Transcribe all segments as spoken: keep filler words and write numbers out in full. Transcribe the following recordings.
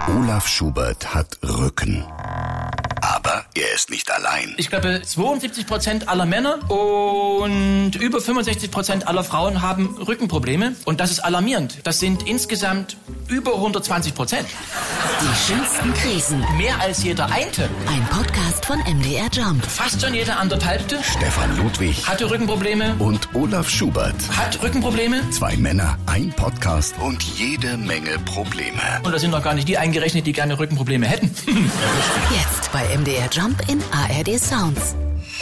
Olaf Schubert hat Rücken. Aber er ist nicht allein. Ich glaube, zweiundsiebzig Prozent aller Männer und über fünfundsechzig Prozent aller Frauen haben Rückenprobleme. Und das ist alarmierend. Das sind insgesamt über hundertzwanzig Prozent. Die schönsten Krisen. Mehr als jeder Einte. Ein Podcast von M D R Jump. Fast schon jeder anderthalbte. Stefan Ludwig Hatte Rückenprobleme. und Olaf Schubert. Hat Rückenprobleme. Zwei Männer, ein Podcast und jede Menge Probleme. Und da sind noch gar nicht die eingerechnet, die gerne Rückenprobleme hätten. Jetzt bei M D R Jump in A R D Sounds.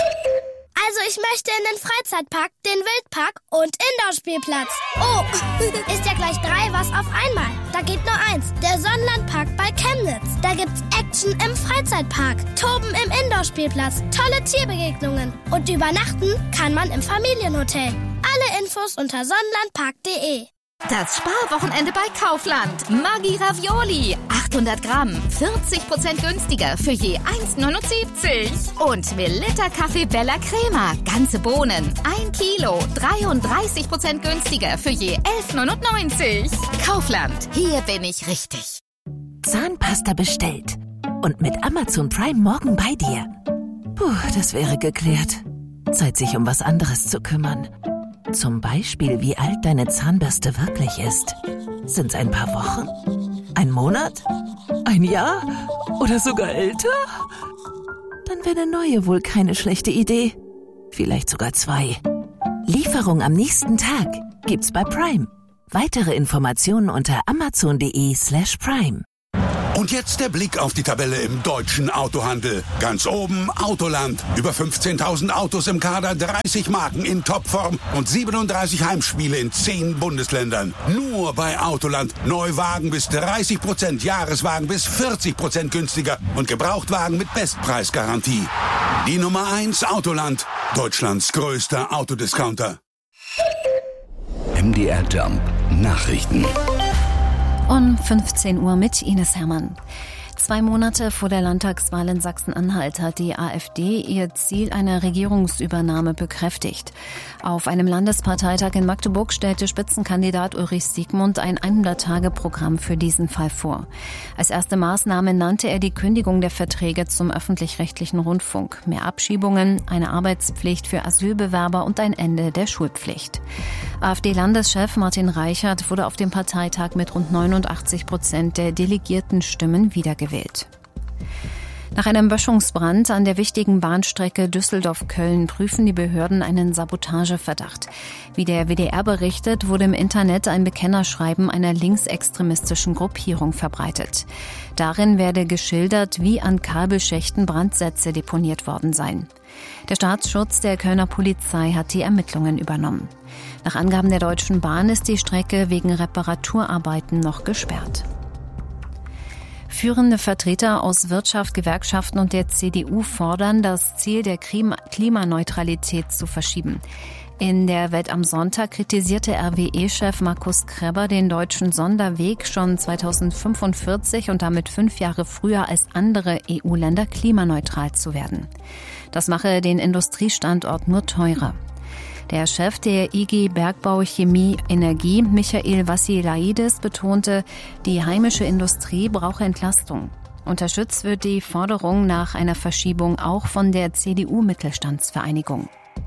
Also ich möchte in den Freizeitpark, den Wildpark und Indoor-Spielplatz. Oh, ist ja gleich drei was auf einmal. Da geht nur eins, der Sonnenlandpark bei Chemnitz. Da gibt's Action im Freizeitpark, Toben im Indoor-Spielplatz, tolle Tierbegegnungen. Und übernachten kann man im Familienhotel. Alle Infos unter sonnenlandpark punkt de. Das Sparwochenende bei Kaufland. Maggi Ravioli. achthundert Gramm. vierzig Prozent günstiger für je eins neunundsiebzig. Und Melitta Kaffee Bella Crema. Ganze Bohnen. ein Kilo. dreiunddreißig Prozent günstiger für je elf neunundneunzig. Kaufland. Hier bin ich richtig. Zahnpasta bestellt. Und mit Amazon Prime morgen bei dir. Puh, das wäre geklärt. Zeit, sich um was anderes zu kümmern. Zum Beispiel, wie alt deine Zahnbürste wirklich ist. Sind's ein paar Wochen? Ein Monat? Ein Jahr? Oder sogar älter? Dann wäre eine neue wohl keine schlechte Idee. Vielleicht sogar zwei. Lieferung am nächsten Tag gibt's bei Prime. Weitere Informationen unter amazon.de slash prime. Und jetzt der Blick auf die Tabelle im deutschen Autohandel. Ganz oben Autoland. Über fünfzehntausend Autos im Kader, dreißig Marken in Topform und siebenunddreißig Heimspiele in zehn Bundesländern. Nur bei Autoland. Neuwagen bis dreißig Prozent, Jahreswagen bis vierzig Prozent günstiger und Gebrauchtwagen mit Bestpreisgarantie. Die Nummer eins Autoland. Deutschlands größter Autodiscounter. M D R Jump Nachrichten. Um fünfzehn Uhr mit Ines Hermann. Zwei Monate vor der Landtagswahl in Sachsen-Anhalt hat die AfD ihr Ziel einer Regierungsübernahme bekräftigt. Auf einem Landesparteitag in Magdeburg stellte Spitzenkandidat Ulrich Siegmund ein hundert-Tage-Programm für diesen Fall vor. Als erste Maßnahme nannte er die Kündigung der Verträge zum öffentlich-rechtlichen Rundfunk, mehr Abschiebungen, eine Arbeitspflicht für Asylbewerber und ein Ende der Schulpflicht. AfD-Landeschef Martin Reichert wurde auf dem Parteitag mit rund neunundachtzig Prozent der delegierten Stimmen wiedergewählt. Nach einem Böschungsbrand an der wichtigen Bahnstrecke Düsseldorf-Köln prüfen die Behörden einen Sabotageverdacht. Wie der W D R berichtet, wurde im Internet ein Bekennerschreiben einer linksextremistischen Gruppierung verbreitet. Darin werde geschildert, wie an Kabelschächten Brandsätze deponiert worden seien. Der Staatsschutz der Kölner Polizei hat die Ermittlungen übernommen. Nach Angaben der Deutschen Bahn ist die Strecke wegen Reparaturarbeiten noch gesperrt. Führende Vertreter aus Wirtschaft, Gewerkschaften und der C D U fordern, das Ziel der Klimaneutralität zu verschieben. In der Welt am Sonntag kritisierte R W E-Chef Markus Krebber den deutschen Sonderweg, schon zweitausendfünfundvierzig und damit fünf Jahre früher als andere E U-Länder klimaneutral zu werden. Das mache den Industriestandort nur teurer. Der Chef der I G Bergbau Chemie Energie, Michael Vassilaidis, betonte, die heimische Industrie brauche Entlastung. Unterstützt wird die Forderung nach einer Verschiebung auch von der C D U-Mittelstandsvereinigung.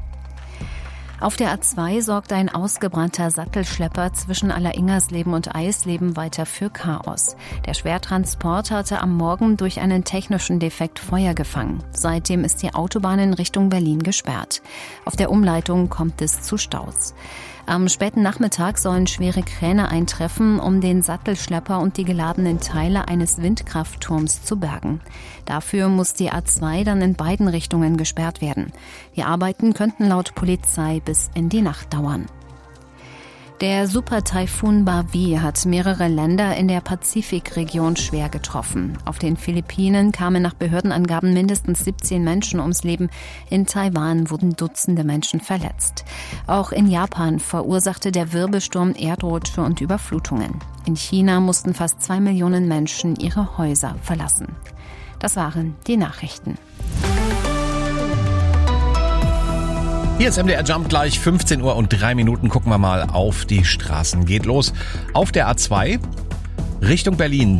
Auf der A zwei sorgt ein ausgebrannter Sattelschlepper zwischen Alleringersleben und Eisleben weiter für Chaos. Der Schwertransport hatte am Morgen durch einen technischen Defekt Feuer gefangen. Seitdem ist die Autobahn in Richtung Berlin gesperrt. Auf der Umleitung kommt es zu Staus. Am späten Nachmittag sollen schwere Kräne eintreffen, um den Sattelschlepper und die geladenen Teile eines Windkraftturms zu bergen. Dafür muss die A zwei dann in beiden Richtungen gesperrt werden. Die Arbeiten könnten laut Polizei bis in die Nacht dauern. Der Super-Taifun Bavi hat mehrere Länder in der Pazifikregion schwer getroffen. Auf den Philippinen kamen nach Behördenangaben mindestens siebzehn Menschen ums Leben. In Taiwan wurden Dutzende Menschen verletzt. Auch in Japan verursachte der Wirbelsturm Erdrutsche und Überflutungen. In China mussten fast zwei Millionen Menschen ihre Häuser verlassen. Das waren die Nachrichten. Hier ist M D R Jump, gleich fünfzehn Uhr und drei Minuten. Gucken wir mal auf die Straßen. Geht los auf der A zwei Richtung Berlin.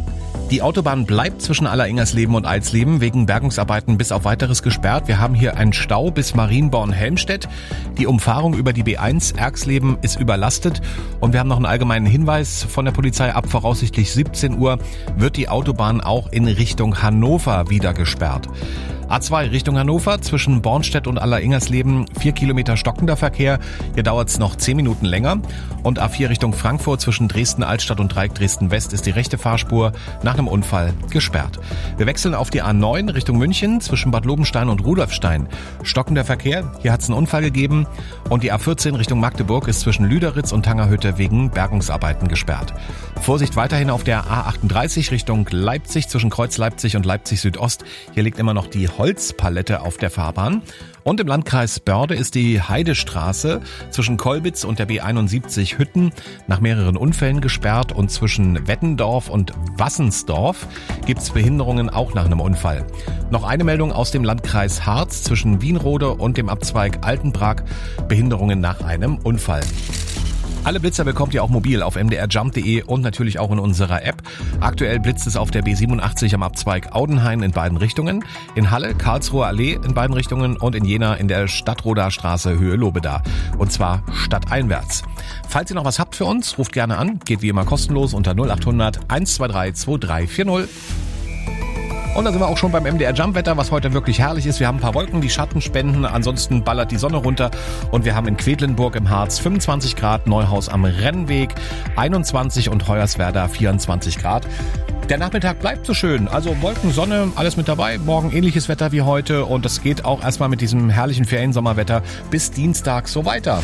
Die Autobahn bleibt zwischen Alleringers-Leben und Alsleben wegen Bergungsarbeiten bis auf weiteres gesperrt. Wir haben hier einen Stau bis Marienborn-Helmstedt. Die Umfahrung über die B eins Erxleben ist überlastet. Und wir haben noch einen allgemeinen Hinweis von der Polizei. Ab voraussichtlich siebzehn Uhr wird die Autobahn auch in Richtung Hannover wieder gesperrt. A zwei Richtung Hannover zwischen Bornstedt und Alleringers-Leben, vier Kilometer stockender Verkehr. Hier dauert es noch zehn Minuten länger. Und A vier Richtung Frankfurt zwischen Dresden-Altstadt und Dreieck Dresden-West ist die rechte Fahrspur nach einem Unfall gesperrt. Wir wechseln auf die A neun Richtung München zwischen Bad Lobenstein und Rudolfstein. Stockender Verkehr, hier hat es einen Unfall gegeben. Und die A vierzehn Richtung Magdeburg ist zwischen Lüderitz und Tangerhütte wegen Bergungsarbeiten gesperrt. Vorsicht weiterhin auf der A achtunddreißig Richtung Leipzig zwischen Kreuz Leipzig und Leipzig Südost. Hier liegt immer noch die Holzpalette auf der Fahrbahn. Und im Landkreis Börde ist die Heidestraße zwischen Kolbitz und der B einundsiebzig Hütten nach mehreren Unfällen gesperrt und zwischen Wettendorf und Wassensdorf gibt's Behinderungen auch nach einem Unfall. Noch eine Meldung aus dem Landkreis Harz zwischen Wienrode und dem Abzweig Altenbrak, Behinderungen nach einem Unfall. Alle Blitzer bekommt ihr auch mobil auf m d r jump punkt d e und natürlich auch in unserer App. Aktuell blitzt es auf der B siebenundachtzig am Abzweig Audenhain in beiden Richtungen, in Halle Karlsruher Allee in beiden Richtungen und in Jena in der Stadtroder Straße Höhe Lobeda. Und zwar stadteinwärts. Falls ihr noch was habt für uns, ruft gerne an. Geht wie immer kostenlos unter null acht hundert eins zwei drei zwei drei vier null. Und da sind wir auch schon beim M D R Jump Wetter, was heute wirklich herrlich ist. Wir haben ein paar Wolken, die Schatten spenden, ansonsten ballert die Sonne runter. Und wir haben in Quedlinburg im Harz fünfundzwanzig Grad, Neuhaus am Rennweg einundzwanzig und Hoyerswerda vierundzwanzig Grad. Der Nachmittag bleibt so schön, also Wolken, Sonne, alles mit dabei. Morgen ähnliches Wetter wie heute und das geht auch erstmal mit diesem herrlichen Feriensommerwetter bis Dienstag so weiter.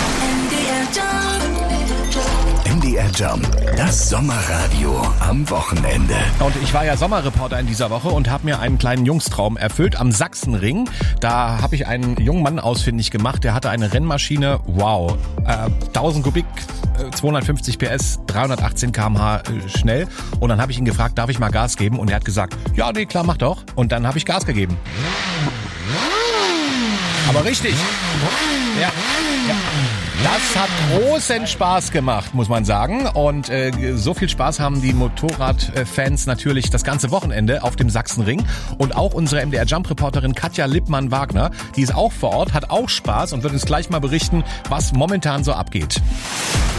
M D R Jump, das Sommerradio am Wochenende. Und ich war ja Sommerreporter in dieser Woche und habe mir einen kleinen Jungstraum erfüllt am Sachsenring. Da habe ich einen jungen Mann ausfindig gemacht, der hatte eine Rennmaschine, wow, äh, tausend Kubik, äh, zweihundertfünfzig P S, dreihundertachtzehn Kilometer pro Stunde äh, schnell. Und dann habe ich ihn gefragt, darf ich mal Gas geben? Und er hat gesagt, ja, nee, klar, mach doch. Und dann habe ich Gas gegeben. Aber richtig. Ja, ja. Das hat großen Spaß gemacht, muss man sagen. Und äh, so viel Spaß haben die Motorradfans natürlich das ganze Wochenende auf dem Sachsenring. Und auch unsere M D R Jump-Reporterin Katja Lippmann-Wagner, die ist auch vor Ort, hat auch Spaß und wird uns gleich mal berichten, was momentan so abgeht.